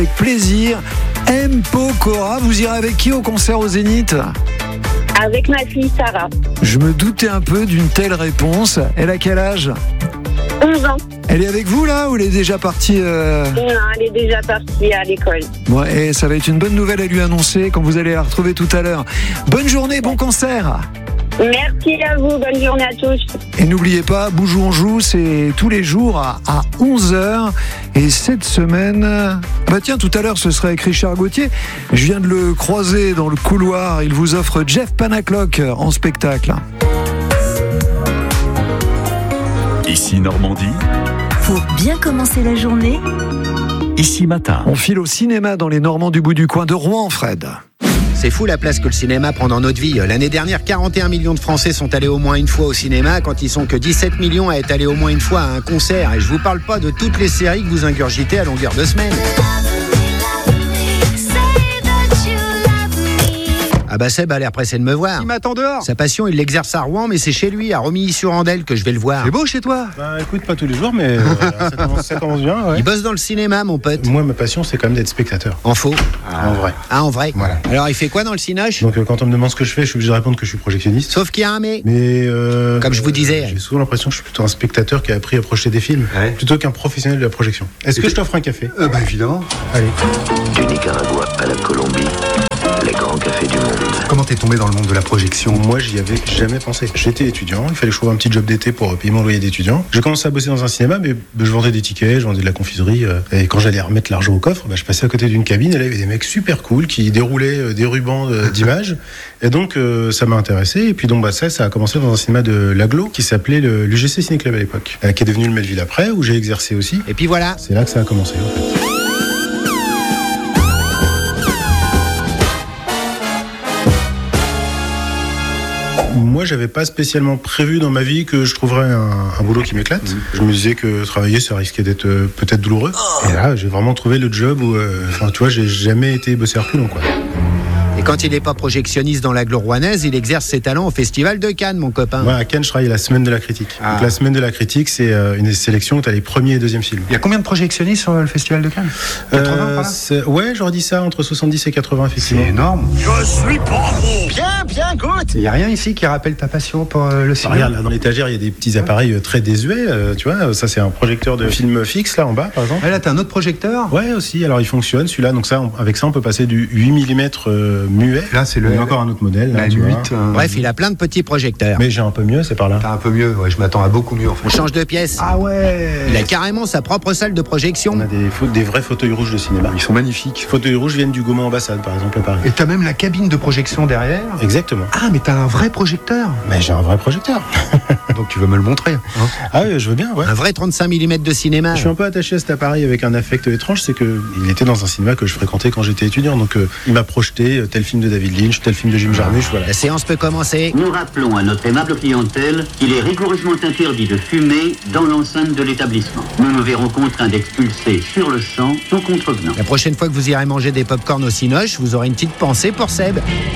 Avec plaisir, M. Pokora, vous irez avec qui au concert au Zénith ? Avec ma fille Sarah. Je me doutais un peu d'une telle réponse. Elle a quel âge ? 11 ans. Elle est avec vous là ou elle est déjà partie Non, elle est déjà partie à l'école. Bon, et ça va être une bonne nouvelle à lui annoncer quand vous allez la retrouver tout à l'heure. Bonne journée, bon concert. Merci à vous, bonne journée à tous. Et n'oubliez pas, Boujou on joue, c'est tous les jours à 11h. Et cette semaine... Bah tiens, tout à l'heure, ce serait avec Richard Gauthier. Je viens de le croiser dans le couloir. Il vous offre Jeff Panaclock en spectacle. Ici Normandie. Pour bien commencer la journée, Ici Matin. On file au cinéma dans les Normands du bout du coin de Rouen, Fred. C'est fou la place que le cinéma prend dans notre vie. L'année dernière, 41 millions de Français sont allés au moins une fois au cinéma, quand ils sont que 17 millions à être allés au moins une fois à un concert. Et je vous parle pas de toutes les séries que vous ingurgitez à longueur de semaine. Ah bah Seb a l'air pressé de me voir. Il m'attend dehors. Sa passion, il l'exerce à Rouen, mais c'est chez lui, à Romilly-sur-Andelle, que je vais le voir. C'est beau chez toi. Bah écoute, pas tous les jours, mais ça commence bien, ouais. Il bosse dans le cinéma, mon pote. Moi, ma passion, c'est quand même d'être spectateur. En faux. En vrai. Ah, en vrai. Voilà. Alors, il fait quoi dans le cinoche ? Donc quand on me demande ce que je fais, je suis obligé de répondre que je suis projectionniste. Sauf qu'il y a un mais. Mais Comme je vous disais. j'ai souvent l'impression que je suis plutôt un spectateur qui a appris à projeter des films, plutôt qu'un professionnel de la projection. Est-ce que je t'offre un café ? Bah évidemment. Allez. Du Nicaragua à la Colombie, les grands cafés du monde. Comment t'es tombé dans le monde de la projection ? Moi, j'y avais jamais pensé. J'étais étudiant, il fallait que je trouve un petit job d'été pour payer mon loyer d'étudiant. J'ai commencé à bosser dans un cinéma, mais je vendais des tickets, je vendais de la confiserie. Et quand j'allais remettre l'argent au coffre, je passais à côté d'une cabine et là, il y avait des mecs super cool qui déroulaient des rubans d'images. Et donc, ça m'a intéressé. Et puis, donc, ça a commencé dans un cinéma de l'Aglo qui s'appelait l'UGC Ciné Club à l'époque, qui est devenu le Melville après, où j'ai exercé aussi. Et puis voilà. C'est là que ça a commencé, en fait. Moi, j'avais pas spécialement prévu dans ma vie que je trouverais un boulot qui m'éclate. Je me disais que travailler, ça risquait d'être peut-être douloureux. Et là, j'ai vraiment trouvé le job où, tu vois, j'ai jamais été bosser à reculons, quoi. Et quand il n'est pas projectionniste dans l'agglo rouennaise, il exerce ses talents au Festival de Cannes, mon copain. Ouais, à Cannes, je travaille à la Semaine de la Critique. Donc, la Semaine de la Critique, c'est une sélection où tu as les premiers et deuxièmes films. Il y a combien de projectionnistes sur le Festival de Cannes ? 80 par là ? Ouais, j'aurais dit ça, entre 70 et 80, effectivement. C'est énorme. Je suis pas bon. Bien, goûte. Il n'y a rien ici qui rappelle ta passion pour le cinéma ? Regarde, là, dans l'étagère, il y a des petits appareils très désuets, tu vois. Ça, c'est un projecteur de film fixe, là, en bas, par exemple. Là, t'as un autre projecteur ? Ouais, aussi. Alors, il fonctionne, celui-là. Donc, ça, avec ça, on peut passer du 8 mm muet. Là, c'est Il y a encore un autre modèle. Là, la tu 8. vois. Bref, il a plein de petits projecteurs. Mais j'ai un peu mieux, c'est par là. T'as un peu mieux, ouais, je m'attends à beaucoup mieux en fait. On change de pièce. Ah ouais. Il a carrément sa propre salle de projection. On a des vrais fauteuils rouges de cinéma. Ils sont magnifiques. Les fauteuils rouges viennent du Gaumont Ambassade, par exemple, à Paris. Et t'as même la cabine de projection derrière. Exactement. Ah, mais t'as un vrai projecteur. Mais j'ai un vrai projecteur. Donc tu veux me le montrer, hein ? Ah oui, je veux bien, ouais. Un vrai 35 mm de cinéma. Je suis un peu attaché à cet appareil avec un affect étrange, c'est que il était dans un cinéma que je fréquentais quand j'étais étudiant, donc il m'a projeté tel film de David Lynch, tel film de Jim Jarmusch, voilà. La séance peut commencer. Nous rappelons à notre aimable clientèle qu'il est rigoureusement interdit de fumer dans l'enceinte de l'établissement. Nous nous verrons contraints d'expulser sur le champ tout contrevenant. La prochaine fois que vous irez manger des pop-corn au cinoche, vous aurez une petite pensée pour Seb.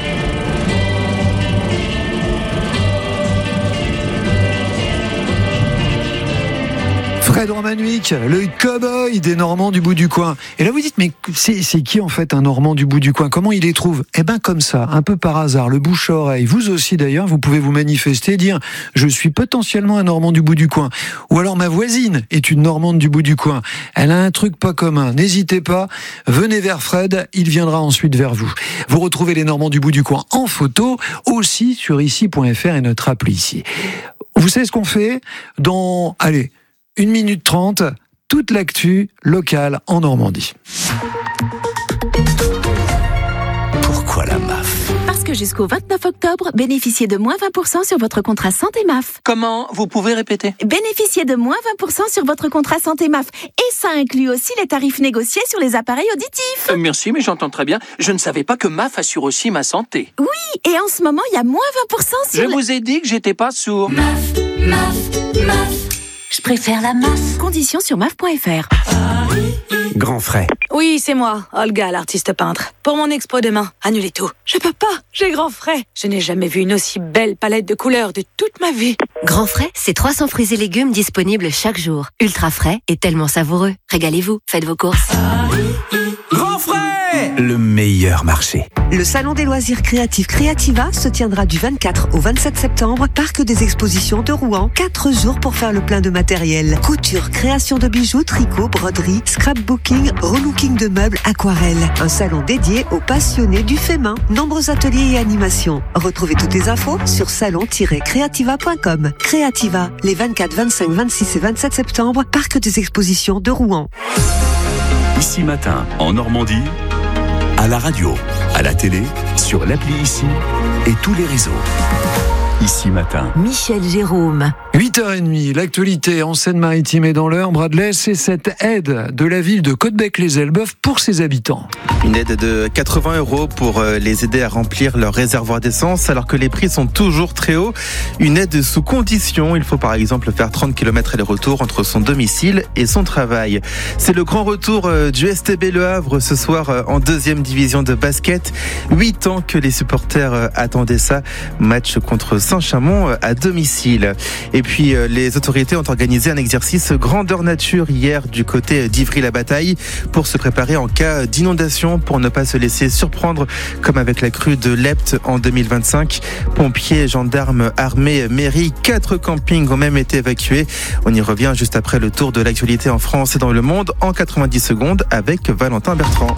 Fred Romanuik, le cow-boy des Normands du bout du coin. Et là vous dites, mais c'est qui en fait un Normand du bout du coin ? Comment il les trouve ? Eh ben comme ça, un peu par hasard, le bouche-à-oreille. Vous aussi d'ailleurs, vous pouvez vous manifester, dire je suis potentiellement un Normand du bout du coin. Ou alors ma voisine est une Normande du bout du coin. Elle a un truc pas commun. N'hésitez pas, venez vers Fred, il viendra ensuite vers vous. Vous retrouvez les Normands du bout du coin en photo, aussi sur ici.fr et notre appli ici. Vous savez ce qu'on fait ? Dans, 1 minute 30, toute l'actu locale en Normandie. Pourquoi la MAF ? parce que jusqu'au 29 octobre, bénéficiez de moins 20% sur votre contrat santé MAF. Comment ? Vous pouvez répéter ? Bénéficiez de moins 20% sur votre contrat santé MAF. Et ça inclut aussi les tarifs négociés sur les appareils auditifs. Merci, mais j'entends très bien. Je ne savais pas que MAF assure aussi ma santé. Oui, et en ce moment, il y a moins 20% sur... Je vous ai dit que j'étais pas sourd. MAF. Je préfère la MAF. Conditions sur MAF.fr. Grand frais. Oui, c'est moi, Olga, l'artiste peintre. Pour mon expo demain, annulez tout. Je peux pas, j'ai grand frais. Je n'ai jamais vu une aussi belle palette de couleurs de toute ma vie. Grand frais, c'est 300 fruits et légumes disponibles chaque jour. Ultra frais et tellement savoureux. Régalez-vous, faites vos courses. Grand frais, le meilleur marché. Le salon des loisirs créatifs Creativa se tiendra du 24 au 27 septembre, parc des expositions de Rouen. 4 jours pour faire le plein de matériel. Couture, création de bijoux, tricot, broderie, scrapbooking, relooking de meubles, aquarelle. Un salon dédié aux passionnés du fait main. Nombreux ateliers et animations. Retrouvez toutes les infos sur salon-creativa.com. Creativa, les 24, 25, 26 et 27 septembre, parc des expositions de Rouen. Ici Matin, en Normandie, à la radio, à la télé, sur l'appli Ici et tous les réseaux. Ici Matin. Michel Jérôme. 8h30, l'actualité en Seine-Maritime et dans l'Eure, Bradley, c'est cette aide de la ville de Caudebec-les-Elbeuf pour ses habitants. Une aide de 80 € pour les aider à remplir leur réservoir d'essence alors que les prix sont toujours très hauts. Une aide sous condition, il faut par exemple faire 30 km aller-retour entre son domicile et son travail. C'est le grand retour du STB Le Havre ce soir en 2e division de basket. 8 ans que les supporters attendaient ça. Match contre Saint-Chamond à domicile. Et puis les autorités ont organisé un exercice grandeur nature hier du côté d'Ivry-la-Bataille pour se préparer en cas d'inondation, pour ne pas se laisser surprendre comme avec la crue de l'Epte en 2025. Pompiers, gendarmes, armées, mairies, 4 campings ont même été évacués. On y revient juste après le tour de l'actualité en France et dans le monde en 90 secondes avec Valentin Bertrand.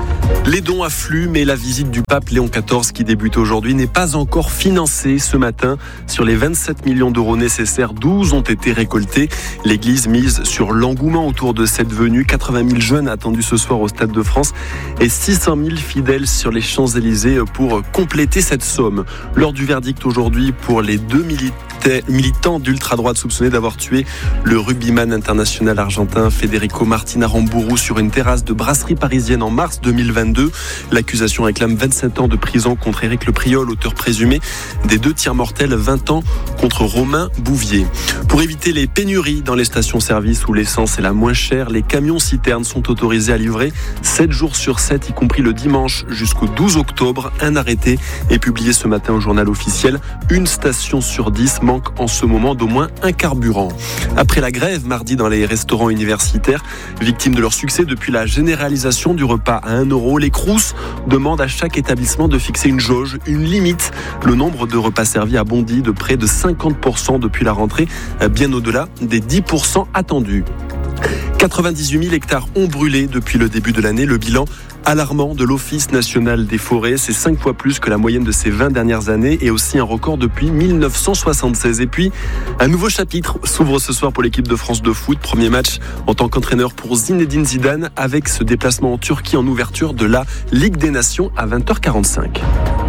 Les dons affluent, mais la visite du pape Léon XIV qui débute aujourd'hui n'est pas encore financée ce matin. Sur les 27 millions d'euros nécessaires, 12 ont été récoltés. L'Église mise sur l'engouement autour de cette venue. 80 000 jeunes attendus ce soir au Stade de France et 600 000 fidèles sur les Champs-Élysées pour compléter cette somme. Lors du verdict aujourd'hui pour les 2 militants d'ultra-droite soupçonnés d'avoir tué le rugbyman international argentin Federico Martin Aramburu sur une terrasse de brasserie parisienne en mars 2022. L'accusation réclame 27 ans de prison contre Éric Le Priol, auteur présumé des 2 tirs mortels, 20 ans contre Romain Bouvier. Pour éviter les pénuries dans les stations-service où l'essence est la moins chère, les camions-citernes sont autorisés à livrer 7 jours sur 7, y compris le dimanche jusqu'au 12 octobre. Un arrêté est publié ce matin au journal officiel. Une station sur 10 manque en ce moment d'au moins un carburant. Après la grève mardi dans les restaurants universitaires, victimes de leur succès depuis la généralisation du repas à 1 €, les Crous demandent à chaque établissement de fixer une jauge, une limite. Le nombre de repas servis a bondi de près de 50% depuis la rentrée, bien au-delà des 10% attendus. 98 000 hectares ont brûlé depuis le début de l'année. Le bilan alarmant de l'Office national des forêts, c'est 5 fois plus que la moyenne de ces 20 dernières années et aussi un record depuis 1976. Et puis, un nouveau chapitre s'ouvre ce soir pour l'équipe de France de foot. Premier match en tant qu'entraîneur pour Zinedine Zidane avec ce déplacement en Turquie en ouverture de la Ligue des Nations à 20h45.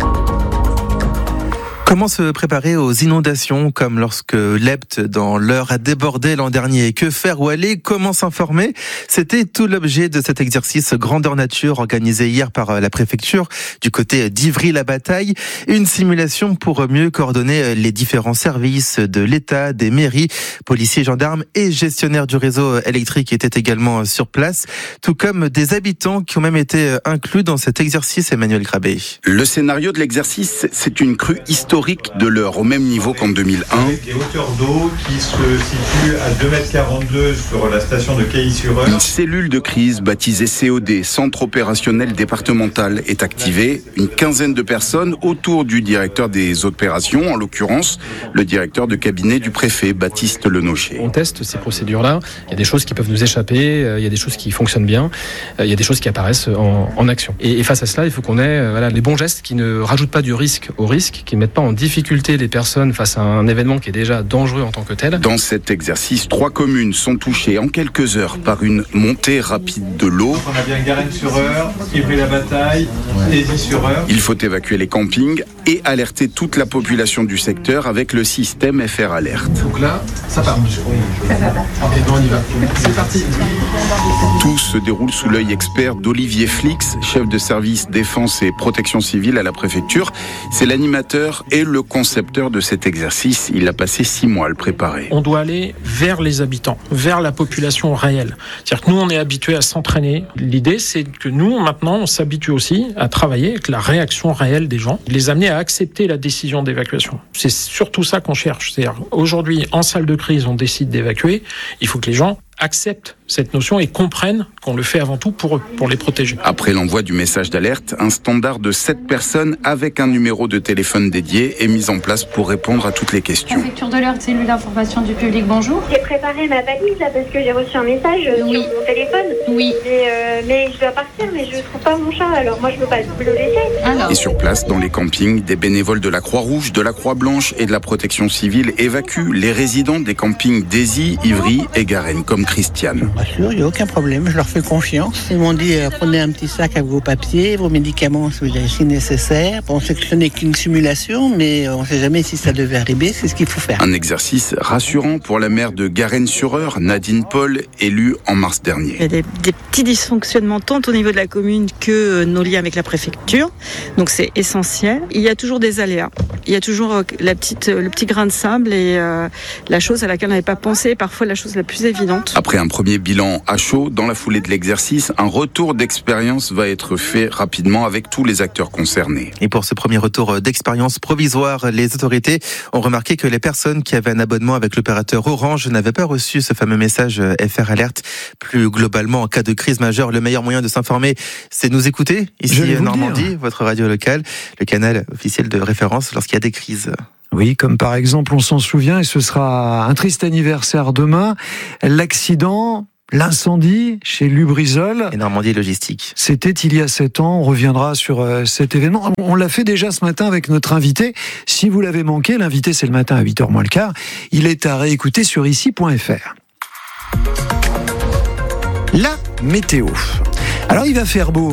Comment se préparer aux inondations comme lorsque l'Epte dans l'Eure a débordé l'an dernier? Que faire, où aller? Comment s'informer? C'était tout l'objet de cet exercice grandeur nature organisé hier par la préfecture du côté d'Ivry-la-Bataille. Une simulation pour mieux coordonner les différents services de l'État, des mairies, policiers, gendarmes et gestionnaires du réseau électrique étaient également sur place, tout comme des habitants qui ont même été inclus dans cet exercice. Emmanuel Grabé. Le scénario de l'exercice, c'est une crue historique de l'Eure, au même niveau qu'en 2001. Avec des hauteurs d'eau qui se situent à 2,42 m sur la station de Cailly-sur-Eure. Une cellule de crise baptisée COD, Centre opérationnel départemental, est activée. Une quinzaine de personnes autour du directeur des opérations, en l'occurrence le directeur de cabinet du préfet, Baptiste Lenocher. On teste ces procédures-là. Il y a des choses qui peuvent nous échapper, il y a des choses qui fonctionnent bien, il y a des choses qui apparaissent en action. Et face à cela, il faut qu'on ait les bons gestes qui ne rajoutent pas du risque au risque, qui ne mettent pas en difficulté les personnes face à un événement qui est déjà dangereux en tant que tel. Dans cet exercice, 3 communes sont touchées en quelques heures par une montée rapide de l'eau. On a bien Garennes-sur-Eure, Ivry-la-Bataille, Aisy-sur-Eure. Il faut évacuer les campings et alerter toute la population du secteur avec le système FR Alert. Donc là, ça part. Ok, donc on y va. C'est parti. Tout se déroule sous l'œil expert d'Olivier Flix, chef de service défense et protection civile à la préfecture. C'est l'animateur et et le concepteur de cet exercice, il a passé 6 mois à le préparer. On doit aller vers les habitants, vers la population réelle. C'est-à-dire que nous, on est habitués à s'entraîner. L'idée, c'est que nous, maintenant, on s'habitue aussi à travailler avec la réaction réelle des gens, les amener à accepter la décision d'évacuation. C'est surtout ça qu'on cherche. C'est-à-dire, aujourd'hui, en salle de crise, on décide d'évacuer. Il faut que les gens acceptent cette notion et comprennent qu'on le fait avant tout pour eux, pour les protéger. Après l'envoi du message d'alerte, un standard de 7 personnes avec un numéro de téléphone dédié est mis en place pour répondre à toutes les questions. Préfecture de l'Eure, cellule d'information du public, bonjour. J'ai préparé ma valise là parce que j'ai reçu un message sur mon téléphone. Oui. Mais je dois partir, mais je ne trouve pas mon chat, alors moi je ne peux pas le laisser. Et sur place, dans les campings, des bénévoles de la Croix-Rouge, de la Croix-Blanche et de la Protection civile évacuent les résidents des campings d'Aisy, Ivry et Garennes, comme Christiane. Sûr, il n'y a aucun problème, je leur fais confiance. Ils m'ont dit prenez un petit sac avec vos papiers, vos médicaments si nécessaire. On sait que ce n'est qu'une simulation, mais on ne sait jamais si ça devait arriver, c'est ce qu'il faut faire. Un exercice rassurant pour la maire de Garennes-sur-Eure, Nadine Paul, élue en mars dernier. Il y a des petits dysfonctionnements tant au niveau de la commune que nos liens avec la préfecture, donc c'est essentiel. Il y a toujours des aléas, il y a toujours le petit grain de sable et la chose à laquelle on n'avait pas pensé, parfois la chose la plus évidente. Après un premier bilan à chaud, dans la foulée de l'exercice, un retour d'expérience va être fait rapidement avec tous les acteurs concernés. Et pour ce premier retour d'expérience provisoire, les autorités ont remarqué que les personnes qui avaient un abonnement avec l'opérateur Orange n'avaient pas reçu ce fameux message FR Alert. Plus globalement, en cas de crise majeure, le meilleur moyen de s'informer, c'est de nous écouter. Ici Normandie, votre radio locale, le canal officiel de référence lorsqu'il y a des crises. Oui, comme par exemple, on s'en souvient, et ce sera un triste anniversaire demain, l'accident, l'incendie chez Lubrizol. Et Normandie Logistique. C'était il y a 7 ans, on reviendra sur cet événement. On l'a fait déjà ce matin avec notre invité. Si vous l'avez manqué, l'invité c'est le matin à 8h moins le quart. Il est à réécouter sur ici.fr. La météo. Alors il va faire beau.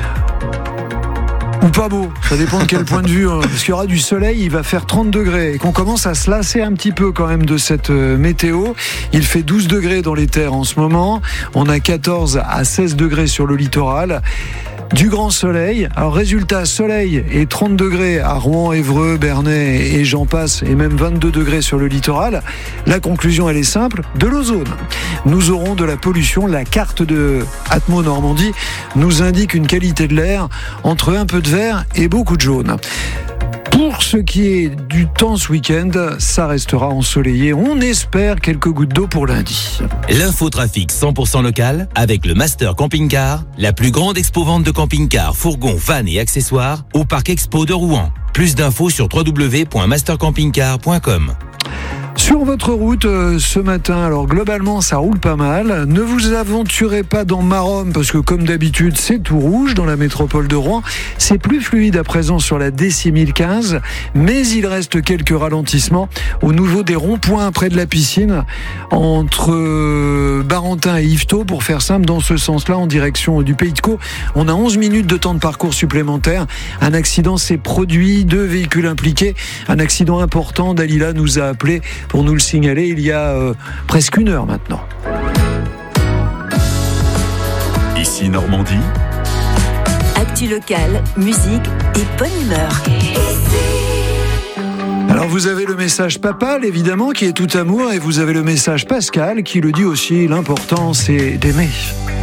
Ou pas beau, ça dépend de quel point de vue, parce qu'il y aura du soleil, il va faire 30 degrés et qu'on commence à se lasser un petit peu quand même de cette météo. Il fait 12 degrés dans les terres en ce moment, on a 14 à 16 degrés sur le littoral. Du grand soleil, alors résultat soleil et 30 degrés à Rouen, Évreux, Bernay et j'en passe, et même 22 degrés sur le littoral. La conclusion elle est simple, de l'ozone. Nous aurons de la pollution, la carte de Atmo Normandie nous indique une qualité de l'air entre un peu de vert et beaucoup de jaune. Pour ce qui est du temps ce week-end, ça restera ensoleillé. On espère quelques gouttes d'eau pour lundi. L'infotrafic 100% local avec le Master Camping Car, la plus grande expo-vente de camping-cars, fourgons, vannes et accessoires au Parc Expo de Rouen. Plus d'infos sur www.mastercampingcar.com. Sur votre route ce matin, alors globalement ça roule pas mal. Ne vous aventurez pas dans Maromme parce que comme d'habitude c'est tout rouge dans la métropole de Rouen. C'est plus fluide à présent sur la D6015, mais il reste quelques ralentissements au niveau des ronds-points près de la piscine entre Barentin et Yvetot, pour faire simple, dans ce sens-là en direction du Pays de Caux. On a 11 minutes de temps de parcours supplémentaire. Un accident s'est produit, 2 véhicules impliqués, un accident important. Dalila nous a appelé pour nous le signaler il y a presque 1 heure maintenant. Ici Normandie. Actu locale, musique et bonne humeur. Alors vous avez le message papal évidemment qui est tout amour, et vous avez le message pascal qui le dit aussi, l'important c'est d'aimer.